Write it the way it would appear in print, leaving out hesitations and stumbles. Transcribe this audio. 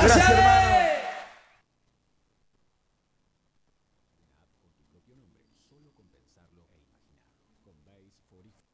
gracias, hermano. Con tu propio nombre, solo con pensarlo e imaginarlo. Con Base 45.